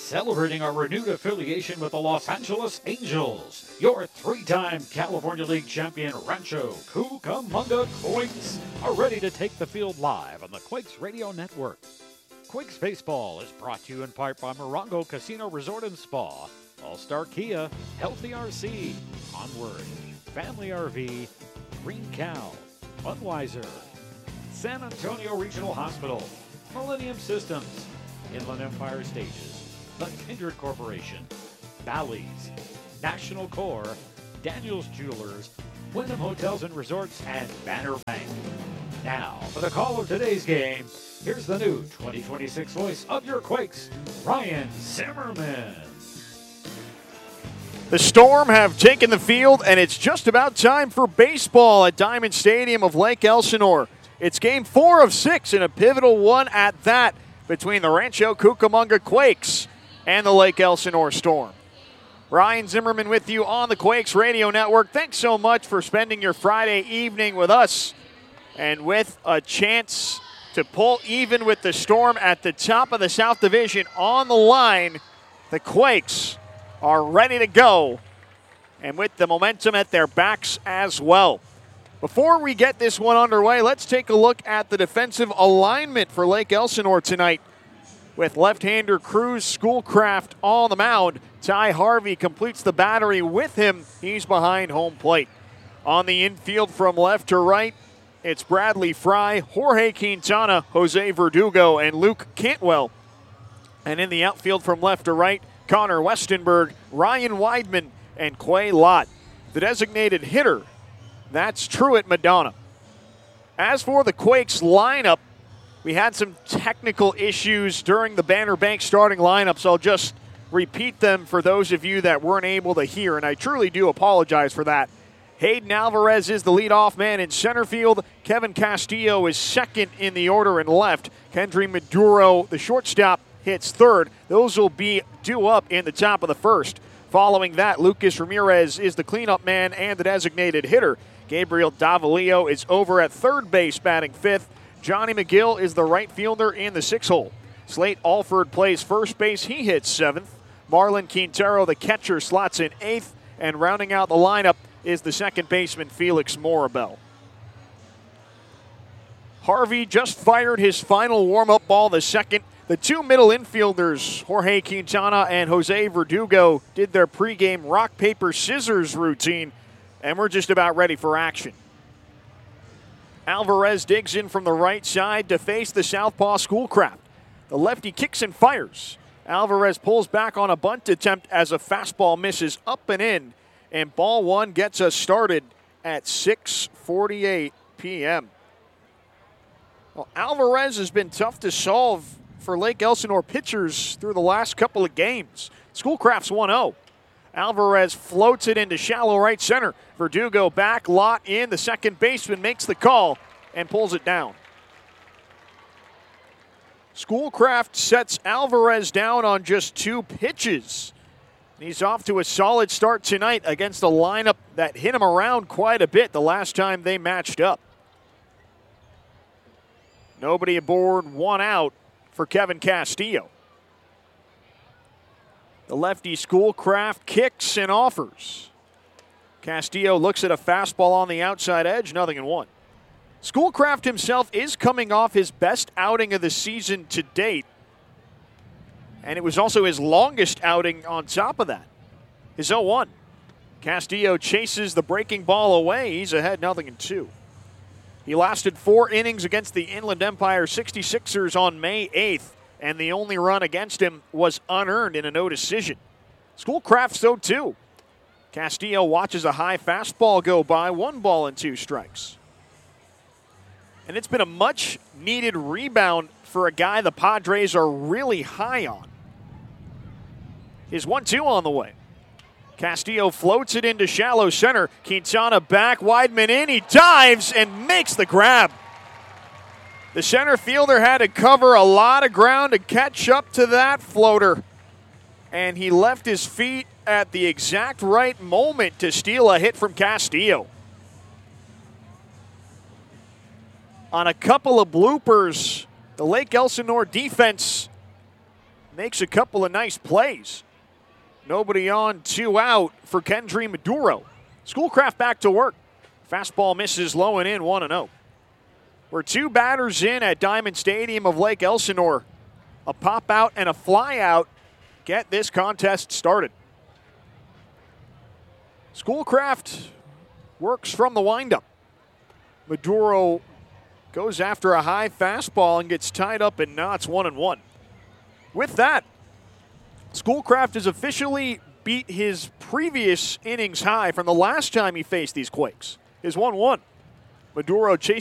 Celebrating our renewed affiliation with the Los Angeles Angels, your three-time California League champion Rancho Cucamonga Quakes are ready to take the field live on the Quakes Radio Network. Quakes Baseball is brought to you in part by Morongo Casino Resort and Spa, All-Star Kia, Healthy RC, Onward, Family RV, Green Cow, Budweiser, San Antonio Regional Hospital, Millennium Systems, Inland Empire Stages, The Kindred Corporation, Bally's, National Corps, Daniels Jewelers, Wyndham Hotels and Resorts, and Banner Bank. Now, for the call of today's game, here's the new 2026 voice of your Quakes, Ryan Zimmerman. The Storm have taken the field, and it's just about time for baseball at Diamond Stadium of Lake Elsinore. It's game 4 of 6 and a pivotal one at that between the Rancho Cucamonga Quakes and the Lake Elsinore Storm. Ryan Zimmerman with you on the Quakes Radio Network. Thanks so much for spending your Friday evening with us and with a chance to pull even with the Storm at the top of the South Division on the line. The Quakes are ready to go, and with the momentum at their backs as well. Before we get this one underway, let's take a look at the defensive alignment for Lake Elsinore tonight. With left-hander Cruz Schoolcraft on the mound, Ty Harvey completes the battery with him. He's behind home plate. On the infield from left to right, it's Bradley Fry, Jorge Quintana, Jose Verdugo, and Luke Cantwell. And in the outfield from left to right, Connor Westenberg, Ryan Weidman, and Quay Lott. The designated hitter, that's Truett Madonna. As for the Quakes lineup, we had some technical issues during the Banner Bank starting lineup, so I'll just repeat them for those of you that weren't able to hear, and I truly do apologize for that. Hayden Alvarez is the leadoff man in center field. Kevin Castillo is second in the order in left. Kendry Maduro, the shortstop, hits third. Those will be due up in the top of the first. Following that, Lucas Ramirez is the cleanup man and the designated hitter. Gabriel Davalillo is over at third base batting fifth. Johnny McGill is the right fielder in the 6 hole. Slate Alford plays first base. He hits 7th. Marlon Quintero, the catcher, slots in 8th. And rounding out the lineup is the second baseman, Felix Morabel. Harvey just fired his final warm-up ball, the second. The 2 middle infielders, Jorge Quintana and Jose Verdugo, did their pregame rock, paper, scissors routine, and we're just about ready for action. Alvarez digs in from the right side to face the southpaw Schoolcraft. The lefty kicks and fires. Alvarez pulls back on a bunt attempt as a fastball misses up and in, and ball one gets us started at 6:48 p.m. Well, Alvarez has been tough to solve for Lake Elsinore pitchers through the last couple of games. Schoolcraft's 1-0. Alvarez floats it into shallow right center. Verdugo back, Lott in. The second baseman makes the call and pulls it down. Schoolcraft sets Alvarez down on just 2 pitches. He's off to a solid start tonight against a lineup that hit him around quite a bit the last time they matched up. Nobody aboard, 1 out for Kevin Castillo. The lefty Schoolcraft kicks and offers. Castillo looks at a fastball on the outside edge, 0-1. Schoolcraft himself is coming off his best outing of the season to date. And it was also his longest outing on top of that. His 0-1. Castillo chases the breaking ball away. He's ahead 0-2. He lasted 4 innings against the Inland Empire 66ers on May 8th. And the only run against him was unearned in a no decision. Schoolcraft so too. Castillo watches a high fastball go by, 1 ball and 2 strikes. And it's been a much needed rebound for a guy the Padres are really high on. His 1-2 on the way. Castillo floats it into shallow center. Quintana back, Weidman in, he dives and makes the grab. The center fielder had to cover a lot of ground to catch up to that floater. And he left his feet at the exact right moment to steal a hit from Castillo. On a couple of bloopers, the Lake Elsinore defense makes a couple of nice plays. Nobody on, 2 out for Kendry Maduro. Schoolcraft back to work. Fastball misses low and in, 1-0. We're 2 batters in at Diamond Stadium of Lake Elsinore. A pop out and a fly out get this contest started. Schoolcraft works from the windup. Maduro goes after a high fastball and gets tied up in knots, 1-1. With that, Schoolcraft has officially beat his previous innings high from the last time he faced these Quakes. His 1-1. Maduro chased